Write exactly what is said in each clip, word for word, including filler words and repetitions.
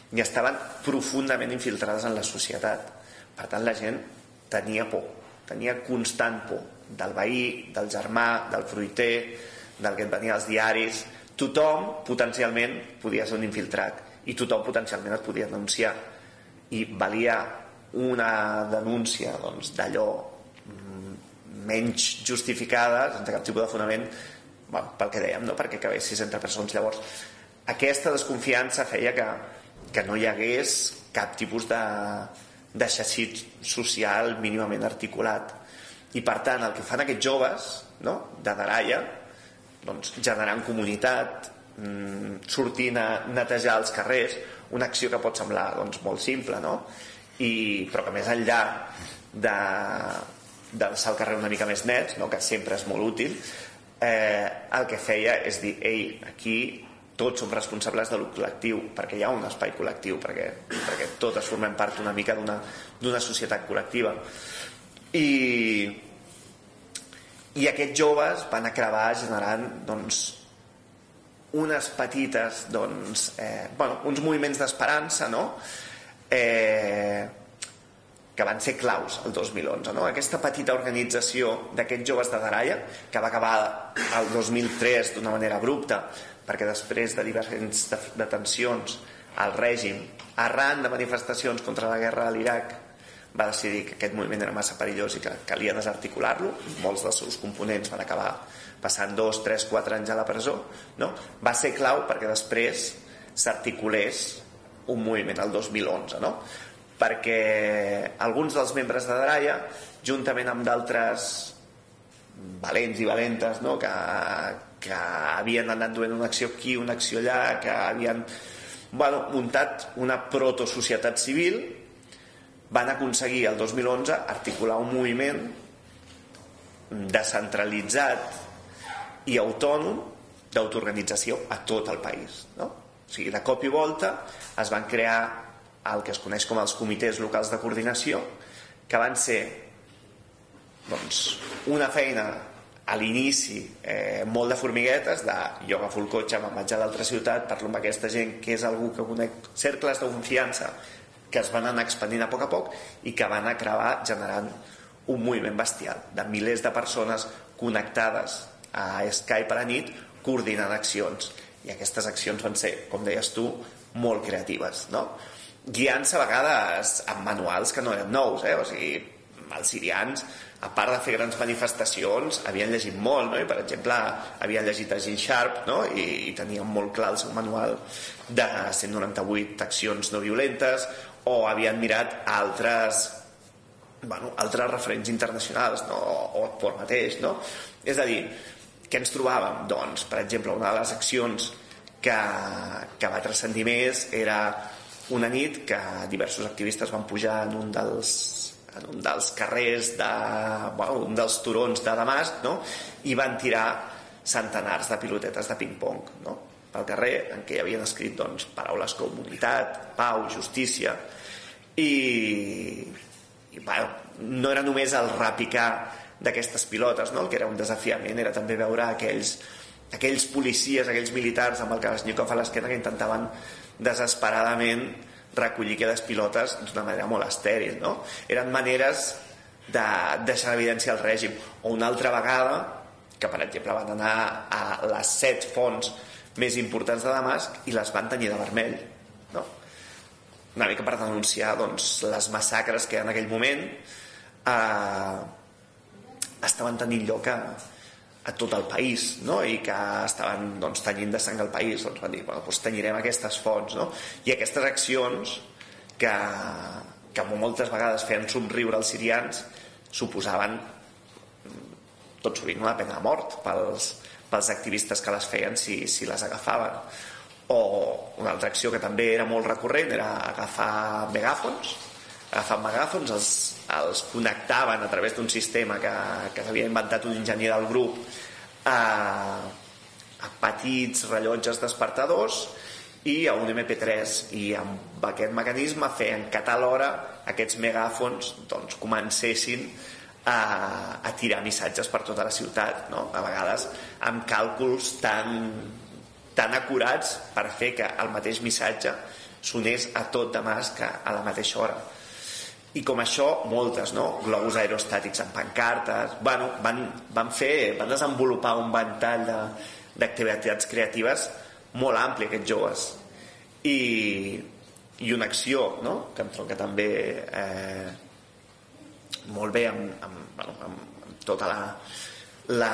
i estaven profundament infiltrades en la societat. Per tant, la gent tenia por, tenia constant por del veí, del germà, del fruiter, del que et venia als diaris. Tothom potencialment podia ser un infiltrat i tothom potencialment et podia denunciar, i valia una denúncia doncs, d'allò menys justificada, sense cap tipus de fonament, bueno, pel que dèiem, no? Perquè acabessis entre persones. Llavors, aquesta desconfiança feia que, que no hi hagués cap tipus de, de xeixit social mínimament articulat. I per tant, el que fan aquests joves, no? De Daraia, doncs, generant comunitat, mmm, sortint a netejar els carrers, una acció que pot semblar doncs, molt simple, no? I, però que més enllà de, de deixar el carrer una mica més net, no? Que sempre és molt útil, eh, el que feia és dir, ei, aquí tots som responsables de lo col·lectiu, perquè hi ha un espai col·lectiu, perquè, perquè totes formem part una mica d'una, d'una societat col·lectiva. I, i aquests joves van acabar generant doncs, unes petites doncs, eh, bueno, uns moviments d'esperança, no? eh, que van ser claus el dos mil onze, no? Aquesta petita organització d'aquests joves de Daraia, que va acabar el dos mil tres d'una manera abrupta, perquè després de diverses detencions el règim, arran de manifestacions contra la guerra a l'Iraq, va decidir que aquest moviment era massa perillós i que calia desarticular-lo. Molts dels seus components van acabar passant dos, tres, quatre anys a la presó, no? Va ser clau perquè després s'articulés un moviment el dos mil onze, no? Perquè alguns dels membres de Daraia, juntament amb d'altres valents i valentes, no? que, que havien anat duent una acció aquí, una acció allà, que havien bueno, muntat una protosocietat civil, van aconseguir el dos mil onze articular un moviment descentralitzat i autònom d'autoorganització a tot el país, no? O sigui, de cop i volta es van crear el que es coneix com els comitès locals de coordinació, que van ser doncs, una feina a l'inici eh, molt de formiguetes, de jo agafo el cotxe, me'n vaig a l'altra ciutat, parlo amb aquesta gent que és algú que conec, cercles de confiança que es van anar expandint a poc a poc i que van acabar generant un moviment bestial de milers de persones connectades a Skype a la nit coordinant accions, i aquestes accions van ser, com deies tu, molt creatives, no? Guiant-se a vegades amb manuals que no eren nous, eh? O sigui, els sirians, a part de fer grans manifestacions, havien llegit molt, no? I per exemple havien llegit a Gene Sharp, no? I, i tenien molt clar el seu manual de cent noranta-vuit accions no violentes, o havien mirat altres bueno, altres referents internacionals, no? O por mateix, no? És a dir, què ens trobàvem? Doncs, per exemple, una de les accions que, que va transcendir més era una nit que diversos activistes van pujar en un dels, en un dels carrers de, bueno, un dels turons de Damasc, no? I van tirar centenars de pilotetes de ping-pong, no? Pel carrer, en què hi havien escrit doncs, paraules com unitat, pau, justícia, i, i bueno, no era només el repicar d'aquestes pilotes, no? El que era un desafiament era també veure aquells, aquells policies, aquells militars amb el Kalashnikov a l'esquena que intentaven desesperadament recollir aquelles pilotes d'una manera molt estèril, no? Eren maneres de deixar en evidència el règim. O una altra vegada que per exemple van anar a les set fonts més importants de Damasc i les van tenyir de vermell, no? Una mica per denunciar doncs, les massacres que en aquell moment eh, estaven tenint lloc a, a tot el país, no? I que estaven doncs, tenyint de sang el país. Doncs van dir, bueno, doncs tenyirem aquestes fonts, no? I aquestes accions que, que moltes vegades feien somriure els sirians suposaven tot sovint una pena de mort pels, pels activistes que les feien si, si les agafaven. O una altra acció que també era molt recurrent era agafar megàfons. Agafant megàfons els, els connectaven a través d'un sistema que, que s'havia inventat un enginyer del grup a, a petits rellotges despertadors i a un eme pe tres, i amb aquest mecanisme feien que a tal hora aquests megàfons doncs, comencessin a, a tirar missatges per tota la ciutat, no? A vegades amb càlculs tan, tan acurats per fer que el mateix missatge sonés a tot Damasc a la mateixa hora. I com això, moltes, no? Globus aerostàtics amb pancartes, bueno, van, van fer, van desenvolupar un ventall d'activitats creatives molt ampli, aquests joves. I, i una acció, no? Que em tronca també eh, molt bé amb, amb, bueno, amb, amb tota la, la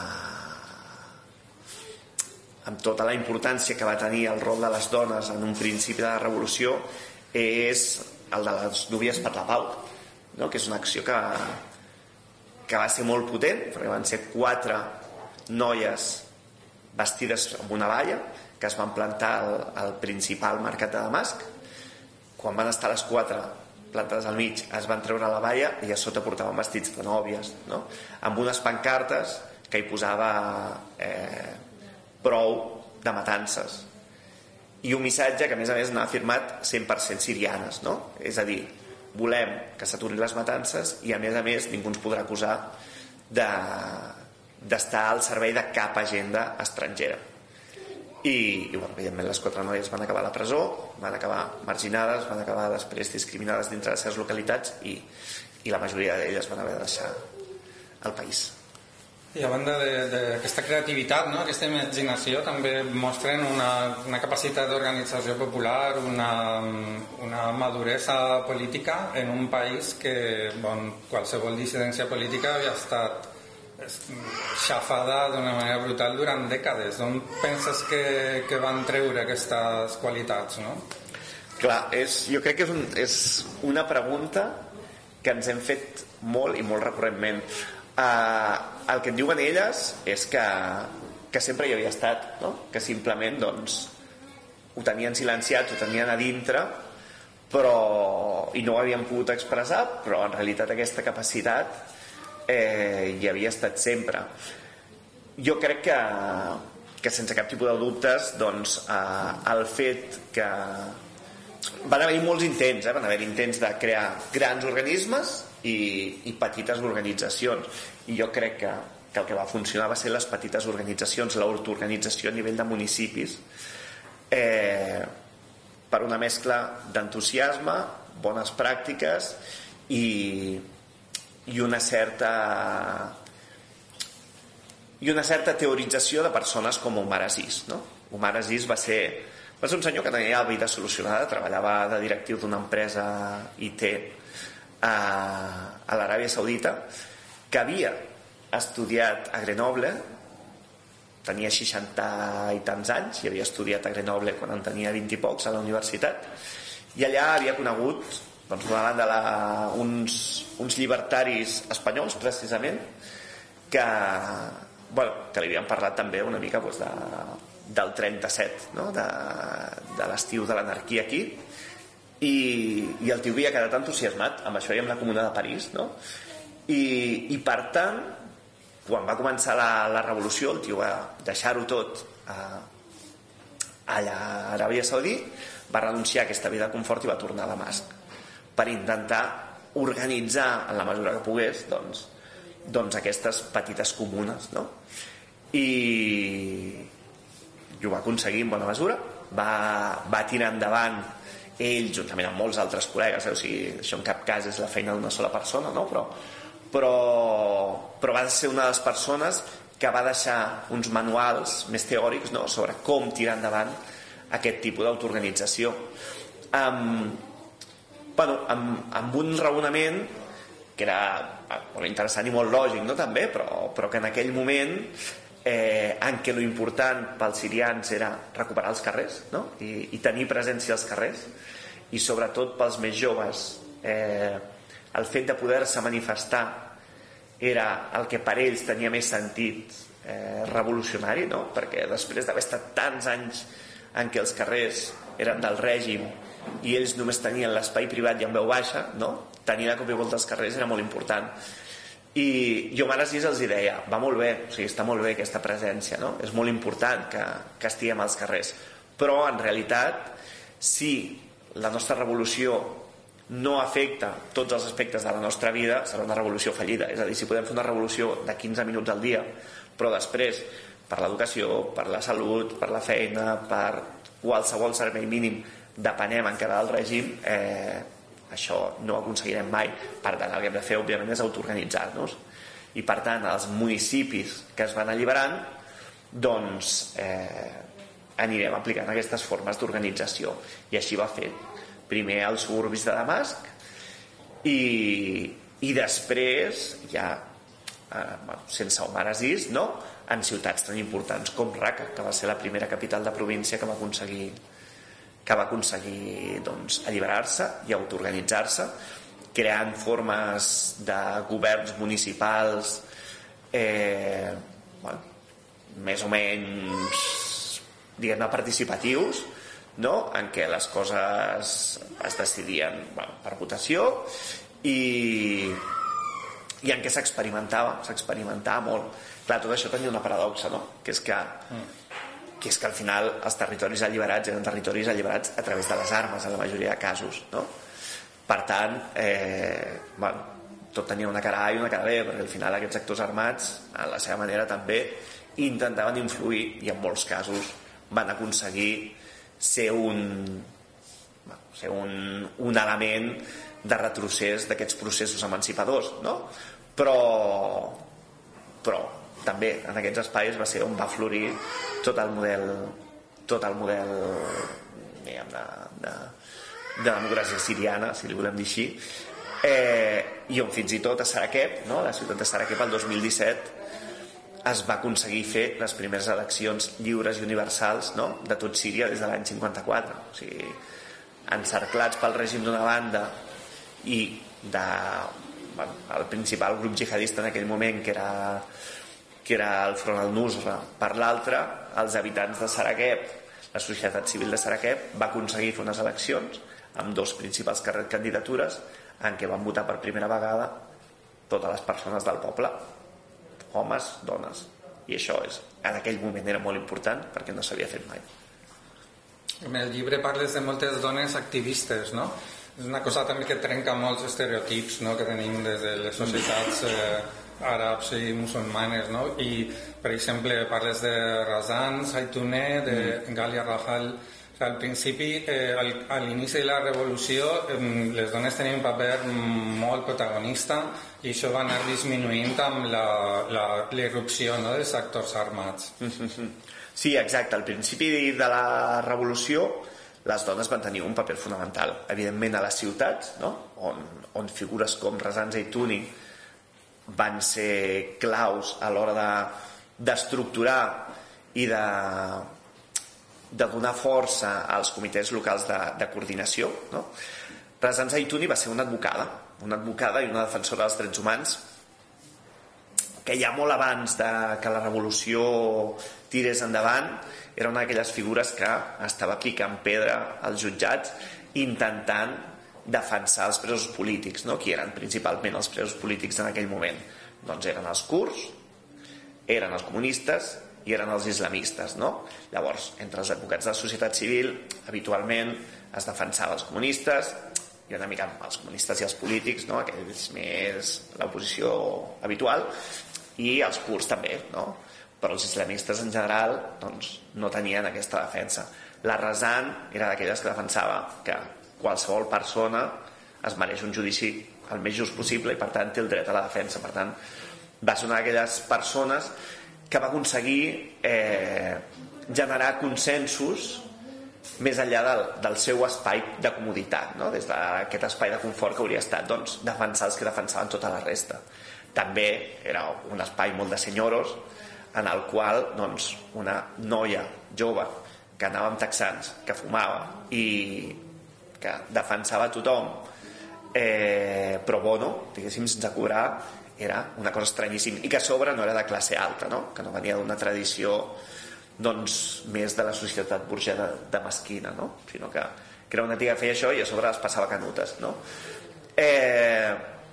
amb tota la importància que va tenir el rol de les dones en un principi de la revolució, és el de les núvies per la pau, no? Que és una acció que, que va ser molt potent, perquè van ser quatre noies vestides amb una valla que es van plantar al, al principal mercat de Damasc. Quan van estar les quatre plantades al mig es van treure la valla i a sota portaven vestits de nòvies, no? Amb unes pancartes que hi posava eh, prou de matances, i un missatge que a més a més n'ha afirmat cent per cent sirianes, no? És a dir, volem que s'aturin les matances i a més a més ningú ens podrà acusar de, d'estar al servei de cap agenda estrangera. I, i bueno, evidentment les quatre noies van acabar a la presó, van acabar marginades, van acabar després discriminades dintre de certes localitats i, i la majoria d'elles van haver de deixar el país. I a banda d'aquesta creativitat, no? Aquesta imaginació, també mostren una, una capacitat d'organització popular, una, una maduresa política en un país que bon, qualsevol dissidència política havia estat xafada d'una manera brutal durant dècades. D'on penses que, que van treure aquestes qualitats, no? Clar, és, jo crec que és, un, és una pregunta que ens hem fet molt i molt recurrentment. Uh, el que et diuen elles és que, que sempre hi havia estat, no? Que simplement doncs, ho tenien silenciat, ho tenien a dintre, però, i no ho havien pogut expressar, però en realitat aquesta capacitat eh, hi havia estat sempre. Jo crec que, que sense cap tipus de dubtes doncs, eh, el fet que van haver-hi molts intents, eh? Van haver intents de crear grans organismes i, i petites organitzacions, i jo crec que, que el que va funcionar va ser les petites organitzacions, l'autoorganització a nivell de municipis, eh, per una mescla d'entusiasme, bones pràctiques i, i una certa i una certa teorització de persones com Omar Aziz, no? Omar Aziz va ser va ser un senyor que tenia la vida solucionada, treballava de directiu d'una empresa I T a, a l'Aràbia Saudita, que havia estudiat a Grenoble, tenia seixanta i tants anys i havia estudiat a Grenoble quan en tenia vint i pocs a la universitat, i allà havia conegut doncs, d'una banda la, uns, uns llibertaris espanyols precisament que, bueno, que li havien parlat també una mica doncs, de, del trenta-set, no? de, de l'estiu de l'anarquia aquí, i, i el tio havia quedat entusiasmat amb això i amb la Comuna de París, no? I, i per tant, quan va començar la, la revolució, el tio va deixar-ho tot a, allà a Aràbia Saudí, va renunciar a aquesta vida de confort i va tornar a Damasc per intentar organitzar en la mesura que pogués doncs, doncs aquestes petites comunes, no? I, i ho va aconseguir en bona mesura, va, va tirar endavant ell juntament amb molts altres col·legues, eh? O sigui, això en cap cas és la feina d'una sola persona, no? però, però, però va ser una de les persones que va deixar uns manuals més teòrics, no? Sobre com tirar endavant aquest tipus d'autoorganització amb, bueno, amb, amb un raonament que era molt interessant i molt lògic, no? També, però, però que en aquell moment eh, en què l'important pels sirians era recuperar els carrers, no? I, i tenir presència als carrers, i sobretot pels més joves eh, el fet de poder-se manifestar era el que per ells tenia més sentit eh, revolucionari, no? Perquè després d'haver estat tants anys en què els carrers eren del règim i ells només tenien l'espai privat i en veu baixa, no? Tenir de cop i volta els carrers era molt important. I Omar Aziz els deia, va molt bé, o sigui, està molt bé aquesta presència, no? És molt important que, que estiguem als carrers, però en realitat si la nostra revolució no afecta tots els aspectes de la nostra vida, serà una revolució fallida. És a dir, si podem fer una revolució de quinze minuts al dia, però després per l'educació, per la salut, per la feina, per qualsevol servei mínim depenem encara del règim, eh, això no ho aconseguirem mai. Per tant, el que hem de fer, òbviament, és autoorganitzar-nos. I, per tant, els municipis que es van alliberant, doncs, eh, anirem aplicant aquestes formes d'organització. I així va fer. Primer als suburbis de Damasc i, i després, ja eh, bueno, sense Omar Aziz, no? En ciutats tan importants com Raqqa, que va ser la primera capital de província que va aconseguir que va aconseguir doncs, alliberar-se i autoorganitzar-se, creant formes de governs municipals eh, bueno, més o menys, diguem-ne, participatius, no? En què les coses es decidien, bueno, per votació i, i en què s'experimentava s'experimentava molt. Clar, tot això tenia una paradoxa, no? Que és que que és que al final els territoris alliberats eren territoris alliberats a través de les armes en la majoria de casos, no? Per tant, eh, bueno, tot tenia una cara A i una cara B, perquè al final aquests actors armats, a la seva manera també, intentaven influir i en molts casos van aconseguir ser un, bueno, ser un, un element de retrocés d'aquests processos emancipadors, no? Però, però també en aquests espais va ser on va florir tot el model tot el model diguem, de, de, de democràcia siriana, si li volem dir així, eh, i on fins i tot a Sarakeb, no? La ciutat de Sarakeb el dos mil disset es va aconseguir fer les primeres eleccions lliures i universals, no? De tot Síria des de l'any cinquanta-quatre, o sigui, encerclats pel règim d'una banda i de, bueno, el principal grup jihadista en aquell moment, que era que era el Front al-Nusra, per l'altra, els habitants de Sarakeb, la societat civil de Sarakeb, va aconseguir fer unes eleccions amb dos principals candidatures en què van votar per primera vegada totes les persones del poble, homes, dones, i això és, en aquell moment era molt important perquè no s'havia fet mai. En el llibre parles de moltes dones activistes, no? És una cosa també que trenca molts estereotips, no? Que tenim des de les societats eh, àrabs i musulmanes, no? I, per exemple, parles de Razan Zaitouneh, de mm. Galia Rahal. O sigui, al principi, eh, al, a l'inici de la revolució, eh, les dones tenien un paper molt protagonista i això va anar disminuint amb l'irrupció, no?, dels actors armats. Sí, exacte. Al principi de la revolució les dones van tenir un paper fonamental, evidentment a les ciutats, no? on, on figures com Razan Zaitouneh van ser claus a l'hora de, d'estructurar i de, de donar força als comitès locals de, de coordinació, no? Razan Zaitouneh va ser una advocada, una advocada i una defensora dels drets humans que ja molt abans de que la revolució tirés endavant era una d'aquelles figures que estava picant pedra als jutjats intentant defensar els presos polítics, no? Qui eren principalment els presos polítics en aquell moment? Doncs eren els kurds, eren els comunistes i eren els islamistes, no? Llavors, entre els advocats de la societat civil habitualment es defensava els comunistes i una mica els comunistes i els polítics, no? Aquells més l'oposició habitual, i els kurds també, no? Però els islamistes en general doncs, no tenien aquesta defensa. La Razan era d'aquelles que defensava que qualsevol persona es mereix un judici el més just possible i per tant té el dret a la defensa. Per tant, va ser una d'aquelles persones que va aconseguir eh, generar consensos més enllà del, del seu espai de comoditat, no? Des d'aquest espai de confort que hauria estat doncs, defensar els que defensaven tota la resta. També era un espai molt de senyoros en el qual doncs, una noia jove que anava amb texans, que fumava i que defensava tothom eh, pro bono, diguéssim, sense cobrar, era una cosa estranyíssima, i que a sobre no era de classe alta, no? Que no venia d'una tradició doncs, més de la societat burgesa de, de mesquina, no? Sinó que, que era una tia que feia això i a sobre les passava canutes, no? Eh,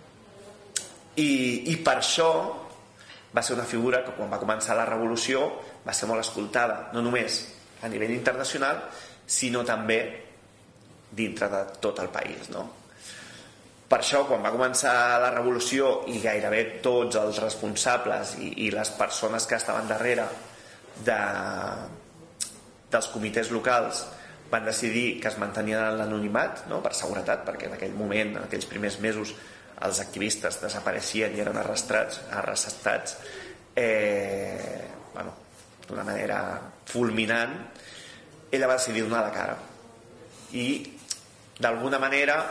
i, i per això va ser una figura que quan va començar la revolució va ser molt escoltada, no només a nivell internacional, sinó també dintre de tot el país, no? Per això, quan va començar la revolució i gairebé tots els responsables i, i les persones que estaven darrere de, dels comitès locals van decidir que es mantenien en l'anonimat, no? Per seguretat, perquè en aquell moment, en aquells primers mesos, els activistes desapareixien i eren arrestats, arrestats eh, bueno, d'una manera fulminant. Ella va decidir donar la cara i d'alguna manera,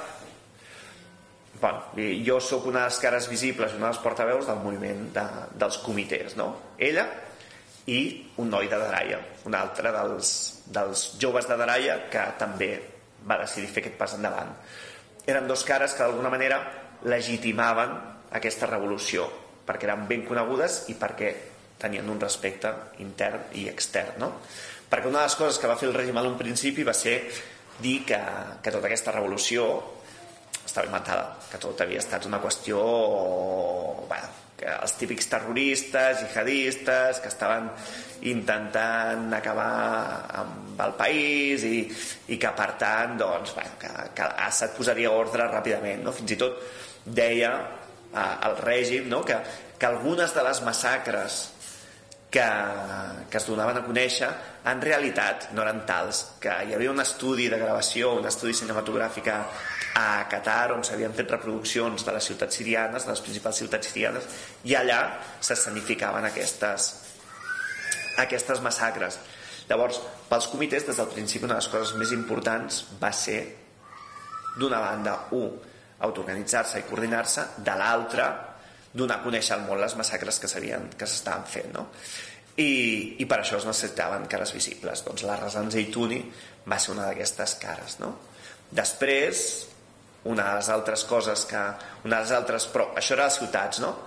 bueno, jo sóc una de les cares visibles, una de les portaveus del moviment de, dels comitès, no? Ella i un noi de Daraia, un altre dels, dels joves de Daraia que també va decidir fer aquest pas endavant. Eren dos cares que d'alguna manera legitimaven aquesta revolució, perquè eren ben conegudes i perquè tenien un respecte intern i extern, no? Perquè una de les coses que va fer el règim a un principi va ser dir que, que tota aquesta revolució estava inventada, que tot havia estat una qüestió, bueno, que els típics terroristes, jihadistes, que estaven intentant acabar amb el país i, i que per tant doncs, bueno, que, que Assad posaria ordre ràpidament, no? Fins i tot deia eh, el règim, no? que, que algunes de les massacres que, que es donaven a conèixer en realitat no eren tals, que hi havia un estudi de gravació, un estudi cinematogràfic a Qatar on s'havien fet reproduccions de les ciutats sirianes, de les principals ciutats sirianes, i allà s'escenificaven aquestes aquestes massacres. Llavors, pels comitès, des del principi, una de les coses més importants va ser, d'una banda, un, autoorganitzar-se i coordinar-se, de l'altra, donar a conèixer al món les massacres que s'havien, que s'estaven fent, no? I, i per això es necessitaven cares visibles. Doncs la Razan Zeitouni va ser una d'aquestes cares, no? Després, una de les altres coses que... Una de les altres... Però això era a les ciutats, no?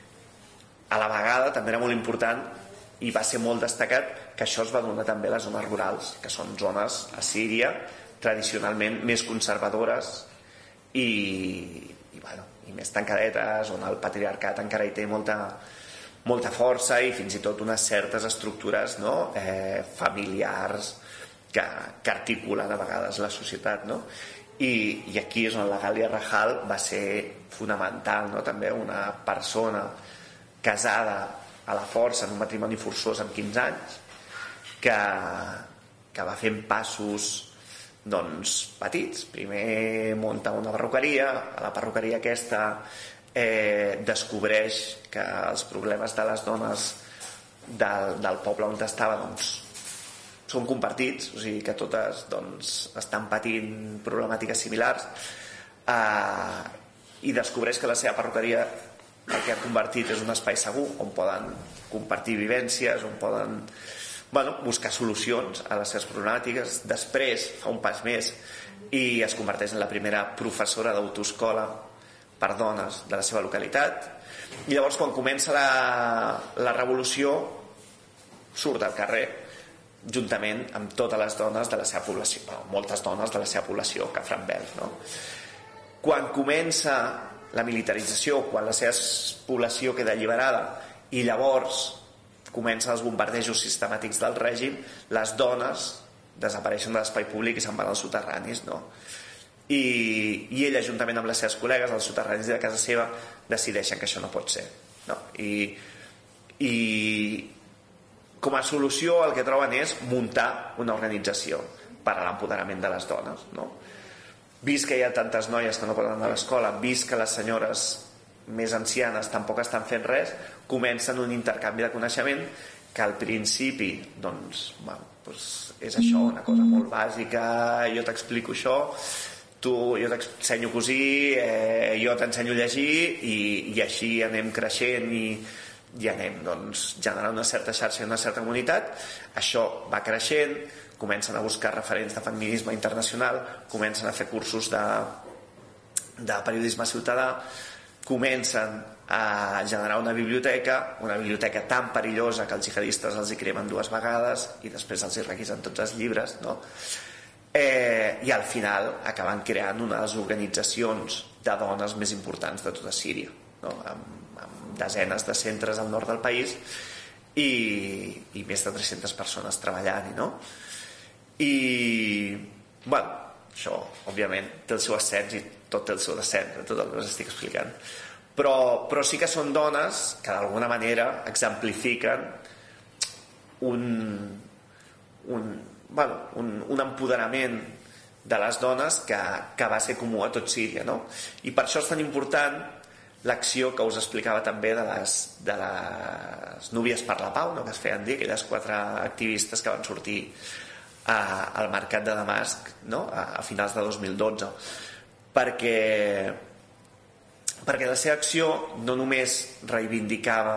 A la vegada també era molt important i va ser molt destacat que això es va donar també a les zones rurals, que són zones a Síria tradicionalment més conservadores i, i, bueno, i més tancadetes, on el patriarcat encara hi té molta, molta força i fins i tot unes certes estructures, no? eh, familiars que, que articulen a vegades la societat, no? I, i aquí és on la Gàlia Rahal va ser fonamental, no? També una persona casada a la força en un matrimoni forçós amb quinze anys que, que va fent passos doncs petits. Primer munta una perruqueria, a la perruqueria aquesta eh, descobreix que els problemes de les dones del, del poble on estava doncs són compartits, o sigui que totes doncs, estan patint problemàtiques similars, eh, i descobreix que la seva perruqueria el que ha convertit és un espai segur on poden compartir vivències, on poden, bueno, buscar solucions a les seves problemàtiques. Després fa un pas més i es converteix en la primera professora d'autoescola per dones de la seva localitat, i llavors quan comença la, la revolució surt al carrer juntament amb totes les dones de la seva població, bueno, moltes dones de la seva població que fan veu, no? Quan comença la militarització, quan la seva població queda alliberada i llavors comencen els bombardejos sistemàtics del règim, les dones desapareixen de l'espai públic i se'n van als soterranis, no? I, i ella juntament amb les seves col·legues als soterranis de casa seva decideixen que això no pot ser, no? I, i com a solució el que troben és muntar una organització per a l'empoderament de les dones, no? Vist que hi ha tantes noies que no poden anar a l'escola, vist que les senyores més ancianes tampoc estan fent res, comencen un intercanvi de coneixement que al principi doncs, bueno, doncs és això, una cosa molt bàsica, jo t'explico això, tu, jo t'ensenyo a cosir, eh, jo t'ensenyo a llegir, i, i així anem creixent i i anem doncs, generant una certa xarxa i una certa comunitat. Això va creixent, comencen a buscar referents de feminisme internacional, comencen a fer cursos de, de periodisme ciutadà, comencen a generar una biblioteca, una biblioteca tan perillosa que els jihadistes els hi cremen dues vegades i després els hi requisen tots els llibres, no? Eh, i al final acaben creant una de les organitzacions de dones més importants de tota Síria, no? Amb desenes de centres al nord del país i, i més de tres-centes persones treballant, no? I bueno, això òbviament té el seu ascens i tot té el seu descens, tot el que us estic explicant, però, però sí que són dones que d'alguna manera exemplifiquen un, un, bueno, un, un empoderament de les dones que, que va ser comú a tot Síria, no? I per això és tan important l'acció que us explicava també de les, de les núvies per la pau, no? Que es feien dir, aquelles quatre activistes que van sortir a, al mercat de Damasc, no? a, a finals de dos mil dotze, perquè perquè la seva acció no només reivindicava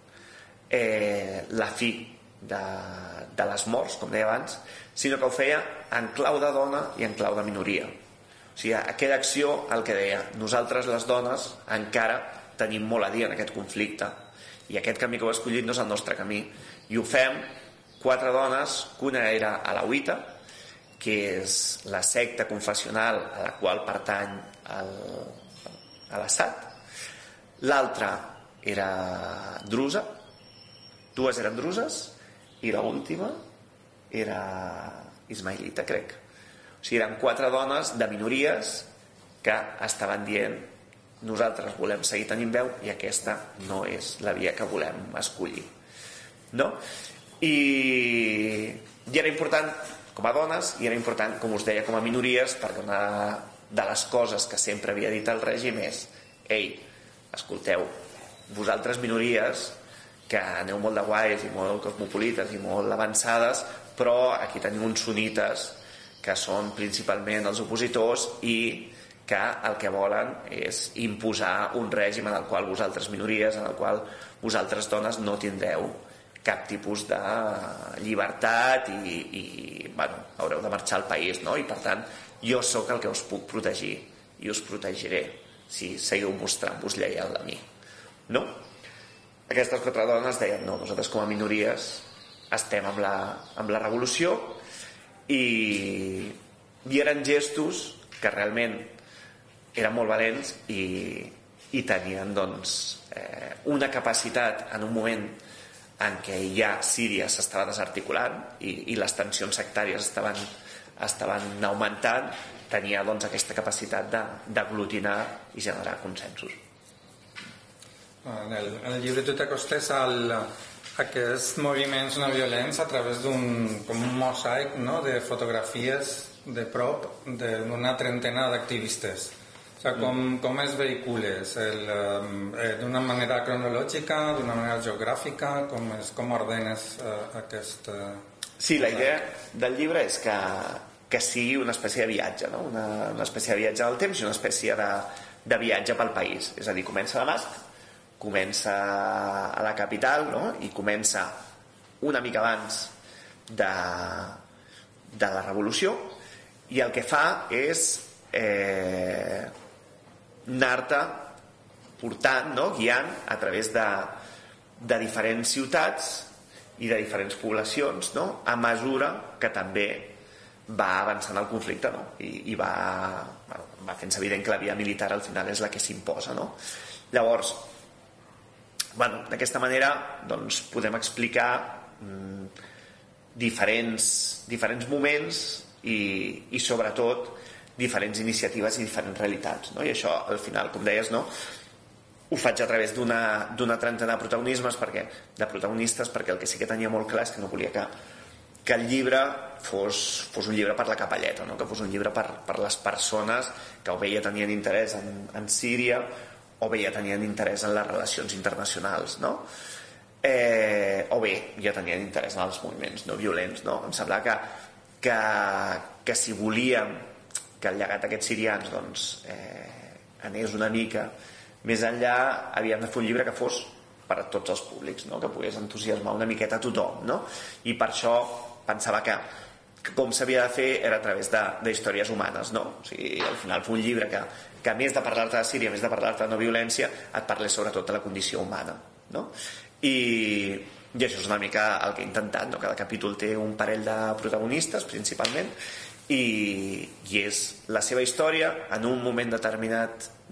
eh, la fi de, de les morts, com deia abans, sinó que ho feia en clau de dona i en clau de minoria. O sigui, aquella acció, el que deia, nosaltres les dones encara tenim molt a dir en aquest conflicte i aquest camí que heu escollit no és el nostre camí, i ho fem quatre dones, que una era alauita, que és la secta confessional a la qual pertany el, a l'Assad, l'altra era drusa, dues eren druses i l'última era ismailita, crec. O sigui, eren quatre dones de minories que estaven dient nosaltres volem seguir tenint veu i aquesta no és la via que volem escollir, no? I, i era important com a dones i era important, com us deia, com a minories, perquè una de les coses que sempre havia dit el règim és ei, escolteu, vosaltres minories que aneu molt de guais i molt cosmopolites i molt avançades, però aquí tenim uns sunites que són principalment els opositors i que el que volen és imposar un règim en el qual vosaltres minories, en el qual vosaltres dones no tindreu cap tipus de llibertat i, i bueno, haureu de marxar al país, no? I per tant jo sóc el que us puc protegir i us protegiré si seguiu mostrant-vos lleial a mi, no? Aquestes quatre dones deien no, nosaltres com a minories estem amb la, amb la revolució i, i eren gestos que realment eren molt valents i, i tenien doncs eh, una capacitat en un moment en què ja Síria s'estava desarticulant i, i les tensions sectàries estaven, estaven augmentant, tenia doncs aquesta capacitat d'aglutinar i generar consensos. En el, en el llibre tu t'acostes al, a aquests moviments no violents a través d'un com un mosaic, no?, de fotografies de prop d'una trentena d'activistes. O sigui, com, com es vehicules? Eh, d'una manera cronològica, d'una manera geogràfica? Com, es, com ordenes eh, aquest... Eh, sí, la idea del llibre és que, que sigui una espècie de viatge, no? una, una espècie de viatge del temps i una espècie de, de viatge pel país. És a dir, comença a Damasc, comença a la capital, no? I comença una mica abans de, de la revolució, i el que fa és eh, anar-te portant, no? Guiant a través de, de diferents ciutats i de diferents poblacions, no? A mesura que també va avançant el conflicte, no? I, i va, bueno, va fent-se evident que la via militar al final és la que s'imposa, no? Llavors, bueno, d'aquesta manera doncs, podem explicar mm, diferents, diferents moments i, i sobretot diferents iniciatives i diferents realitats, no? I això al final, com deies, no? Ho faig a través d'una d'una trentena de protagonismes perquè, de protagonistes perquè el que sí que tenia molt clar és que no volia que, que el llibre fos, fos un llibre per la capelleta, no? Que fos un llibre per, per les persones que o bé ja tenien interès en, en Síria o bé ja tenien interès en les relacions internacionals, no? Eh, o bé ja tenien interès en els moviments no violents, no? Em sembla que, que, que si volíem que el llegat d'aquests sirians doncs, eh, anés una mica més enllà, havíem de fer un llibre que fos per a tots els públics, no? Que pogués entusiasmar una miqueta a tothom, no? I per això pensava que, que com s'havia de fer era a través d'històries humanes, no? O sigui, al final fer un llibre que, que a més de parlar-te de Síria, a més de parlar-te de no violència, et parlés sobretot de la condició humana, no? I, i això és una mica el que he intentat, no? Cada capítol té un parell de protagonistes principalment i, i és la seva història en un moment determinat